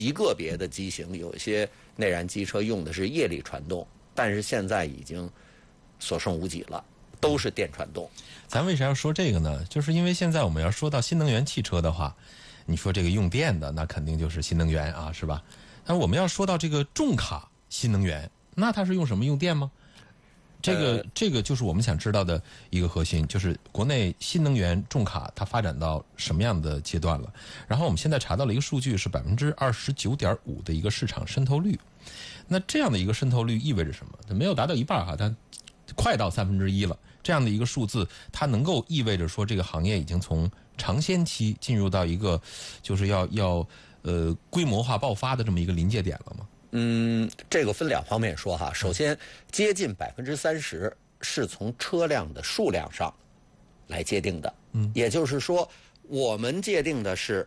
一个别的机型，有一些内燃机车用的是液力传动，但是现在已经所剩无几了，都是电传动。 咱为啥要说这个呢？就是因为现在我们要说到新能源汽车的话，你说这个用电的，那肯定就是新能源啊，是吧？但我们要说到这个重卡新能源，那它是用什么？用电吗？这个就是我们想知道的一个核心，就是国内新能源重卡它发展到什么样的阶段了。然后我们现在查到了一个数据，是29.5%的一个市场渗透率。那这样的一个渗透率意味着什么？它没有达到一半哈，它快到1/3了。这样的一个数字，它能够意味着说这个行业已经从尝鲜期进入到一个就是要规模化爆发的这么一个临界点了吗？ 这个分两方面说哈。首先，接近30%是从车辆的数量上来界定的。也就是说，我们界定的是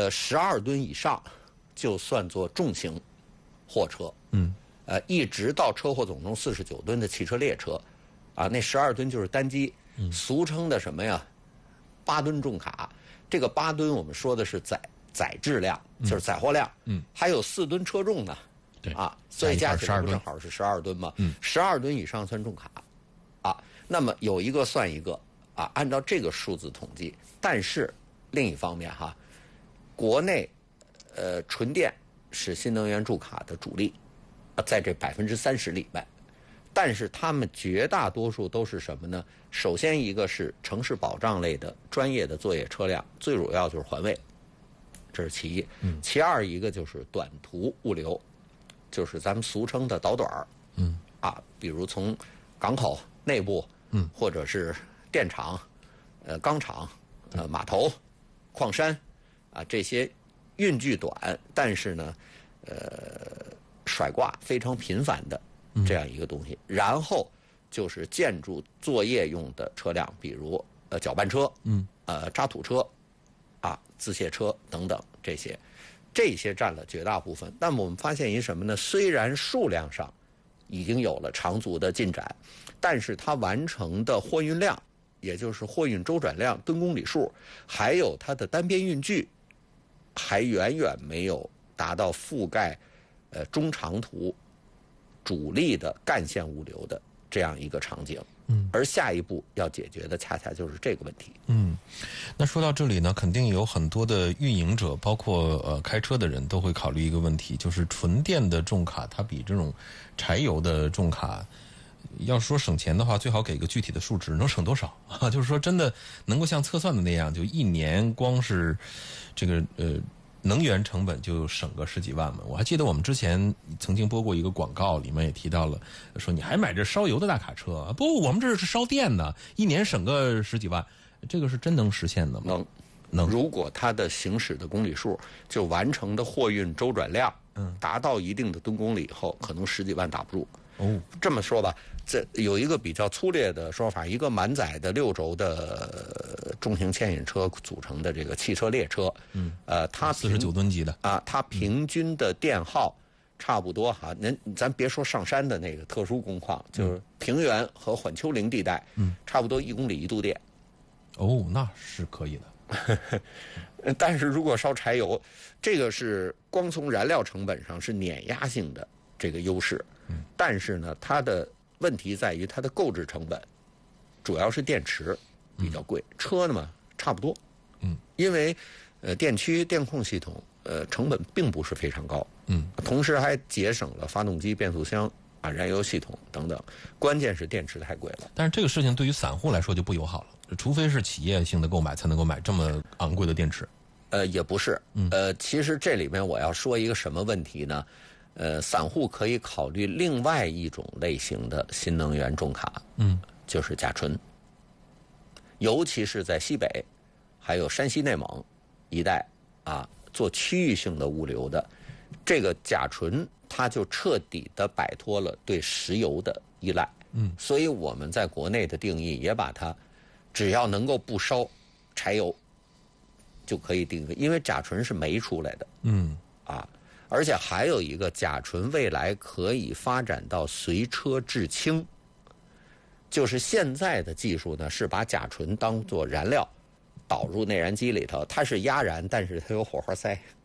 12吨以上就算作重型货车。一直到车货总重49吨的汽车列车，啊，那12吨就是单机，俗称的什么呀？8吨重卡。这个8吨我们说的是载质量，就是载货量。还有4吨车重呢。 对啊，所以加起来不正好是12吨吗？12吨以上算重卡，啊，那么有一个算一个啊，按照这个数字统计。但是另一方面哈，国内纯电是新能源重卡的主力，在这30%里面，但是他们绝大多数都是什么呢？首先一个是城市保障类的专业的作业车辆，最主要就是环卫，这是其一。其二一个就是短途物流。就是咱们俗称的导短儿，比如从港口内部，或者是电厂、钢厂、码头、矿山，这些运距短，但是呢，甩挂非常频繁的这样一个东西。然后就是建筑作业用的车辆，比如搅拌车，渣土车，自卸车等等这些。这些占了绝大部分，但我们发现一什么呢？虽然数量上已经有了长足的进展，但是它完成的货运量，也就是货运周转量、吨公里数，还有它的单边运距，还远远没有达到覆盖中长途主力的干线物流的这样一个场景。而下一步要解决的恰恰就是这个问题。 那说到这里呢，肯定有很多的运营者，包括开车的人都会考虑一个问题，就是纯电的重卡它比这种柴油的重卡，要说省钱的话，最好给个具体的数值，能省多少啊？就是说真的能够像测算的那样，就一年光是这个能源成本就省个10几万嘛。我还记得我们之前曾经播过一个广告，里面也提到了，说你还买这烧油的大卡车？不，我们这是烧电的，一年省个10几万，这个是真能实现的吗？能。 如果它的行驶的公里数就完成的货运周转量，达到一定的吨公里以后，可能10几万打不住。这么说吧，这有一个比较粗略的说法，一个满载的6轴的重型牵引车组成的这个汽车列车，它 49吨级的它平均的电耗差不多哈，咱别说上山的那个特殊工况，就是平原和缓丘陵地带，差不多1公里1度电。 那是可以的。 但是如果烧柴油，这个是光从燃料成本上是碾压性的这个优势。但是呢，它的问题在于它的购置成本，主要是电池比较贵，车呢嘛差不多。因为电驱电控系统成本并不是非常高。同时还节省了发动机、变速箱燃油系统等等。关键是电池太贵了。 但是这个事情对于散户来说就不友好了，除非是企业性的购买才能够买这么昂贵的电池。 也不是。其实这里面我要说一个什么问题呢？散户可以考虑另外一种类型的新能源重卡，就是甲醇，尤其是在西北，还有山西、内蒙一带做区域性的物流的，这个甲醇它就彻底的摆脱了对石油的依赖。所以我们在国内的定义也把它，只要能够不烧柴油，就可以定义，因为甲醇是煤出来的。而且还有一个，甲醇未来可以发展到随车制氢，就是现在的技术呢，是把甲醇当作燃料导入内燃机里头，它是压燃，但是它有火花塞。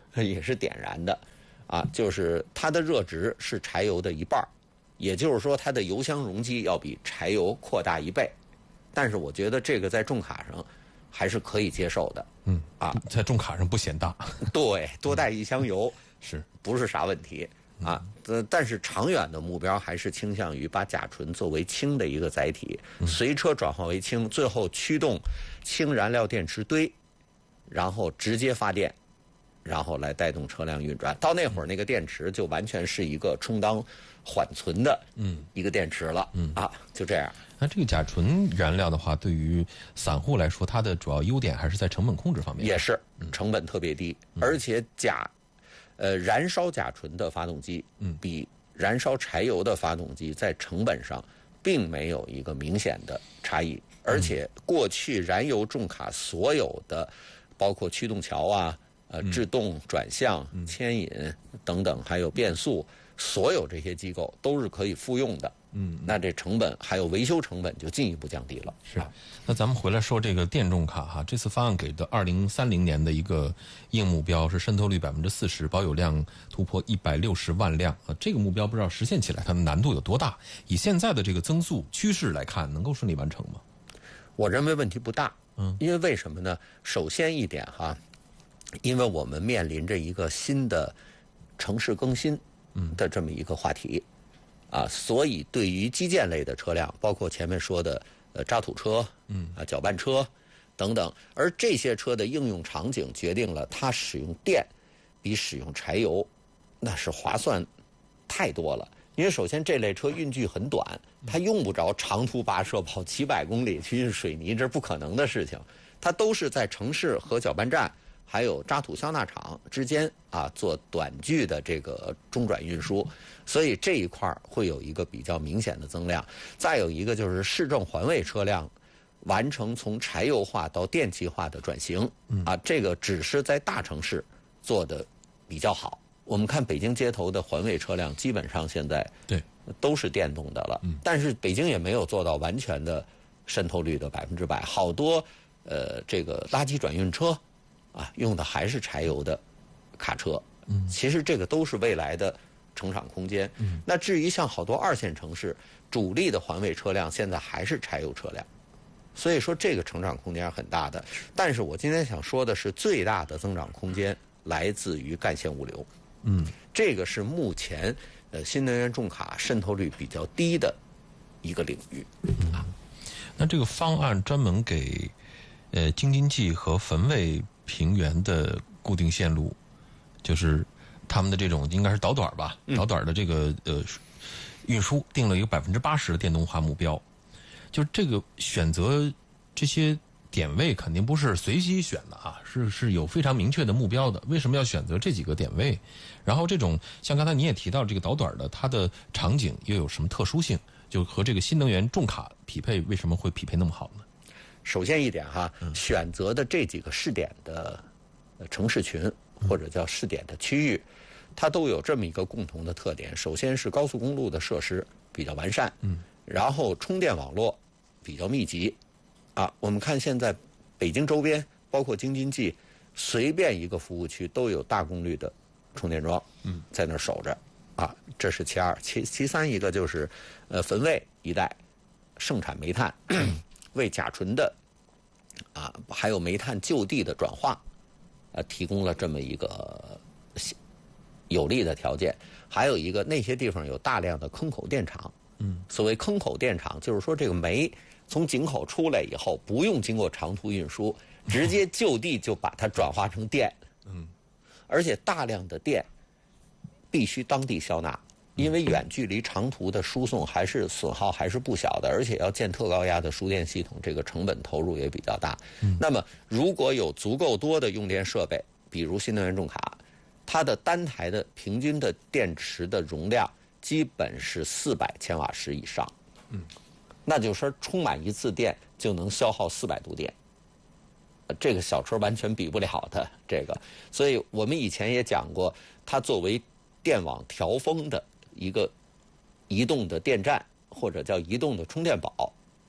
也是点燃的，啊，就是它的热值是柴油的1半，也就是说它的油箱容积要比柴油扩大1倍。但是我觉得这个在重卡上还是可以接受的。 在重卡上不显大。 对，多带一箱油是不是啥问题啊？但是长远的目标还是倾向于把甲醇作为氢的一个载体，随车转化为氢，最后驱动氢燃料电池堆，然后直接发电，然后来带动车辆运转。到那会儿，那个电池就完全是一个充当缓存的一个电池了。就这样。 那这个甲醇燃料的话，对于散户来说，它的主要优点还是在成本控制方面。 也是，成本特别低，而且燃烧甲醇的发动机，比燃烧柴油的发动机在成本上并没有一个明显的差异。而且过去燃油重卡所有的，包括驱动桥啊、制动、转向、牵引等等，还有变速，所有这些机构都是可以复用的。那这成本还有维修成本就进一步降低了。 是，那咱们回来说这个电重卡哈，这次方案给的2030年的一个硬目标是渗透率40%，保有量突破160万辆啊。这个目标不知道实现起来它的难度有多大？以现在的这个增速趋势来看，能够顺利完成吗？ 我认为问题不大。因为为什么呢？首先一点哈，因为我们面临着一个新的城市更新的这么一个话题。所以对于基建类的车辆，包括前面说的渣土车、搅拌车等等，而这些车的应用场景决定了它使用电比使用柴油那是划算太多了。因为首先这类车运距很短，它用不着长途跋涉跑几百公里去运水泥，这是不可能的事情。它都是在城市和搅拌站还有渣土消纳厂之间做短距的这个中转运输，所以这一块会有一个比较明显的增量。再有一个就是市政环卫车辆完成从柴油化到电气化的转型，这个只是在大城市做的比较好。我们看北京街头的环卫车辆，基本上现在都是电动的了，但是北京也没有做到完全的渗透率的100%，好多这个垃圾转运车。用的还是柴油的卡车，其实这个都是未来的成长空间。那至于像好多2线城市，主力的环卫车辆现在还是柴油车辆，所以说这个成长空间是很大的。但是我今天想说的是，最大的增长空间来自于干线物流。这个是目前新能源重卡渗透率比较低的一个领域。 那这个方案专门给京津冀和汾渭平原的固定线路，就是他们的这种应该是导短吧，导短的这个运输定了一个80%的电动化目标。就这个选择这些点位肯定不是随机选的是有非常明确的目标的。为什么要选择这几个点位？然后这种像刚才你也提到这个导短的，它的场景又有什么特殊性？就和这个新能源重卡匹配，为什么会匹配那么好呢？ 首先一点选择的这几个试点的城市群或者叫试点的区域，它都有这么一个共同的特点。首先是高速公路的设施比较完善，然后充电网络比较密集。我们看现在北京周边，包括京津冀，随便一个服务区都有大功率的充电桩，在那儿守着。这是其二。其三一个就是汾渭一带盛产煤炭。为甲醇的还有煤炭就地的转化提供了这么一个有利的条件。还有一个，那些地方有大量的坑口电厂。所谓坑口电厂，就是说这个煤从井口出来以后，不用经过长途运输，直接就地就把它转化成电。而且大量的电必须当地消纳。因为远距离长途的输送还是损耗还是不小的，而且要建特高压的输电系统，这个成本投入也比较大。那么如果有足够多的用电设备，比如新能源重卡，它的单台的平均的电池的容量基本是400千瓦时以上。那就是说充满一次电就能消耗400度电。这个小车完全比不了的这个。所以我们以前也讲过，它作为电网调峰的一个移动的电站或者叫移动的充电宝，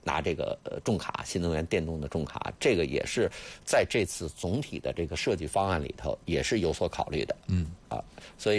拿这个重卡新能源电动的重卡，这个也是在这次总体的这个设计方案里头也是有所考虑的。所以。